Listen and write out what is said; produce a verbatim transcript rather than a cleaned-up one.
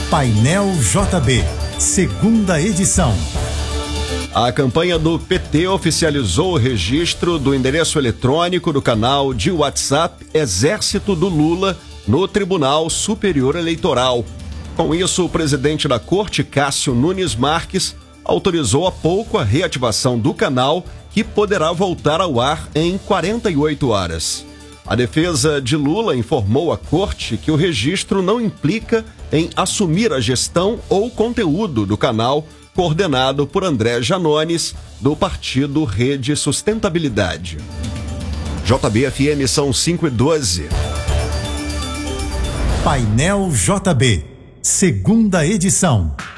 Painel J B, segunda edição. A campanha do P T oficializou o registro do endereço eletrônico do canal de WhatsApp Exército do Lula no Tribunal Superior Eleitoral. Com isso, o presidente da Corte, Cássio Nunes Marques, autorizou há pouco a reativação do canal, que poderá voltar ao ar em quarenta e oito horas. A defesa de Lula informou à Corte que o registro não implica em assumir a gestão ou conteúdo do canal, coordenado por André Janones, do partido Rede Sustentabilidade. J B F M são cinco e doze. Painel J B, segunda edição.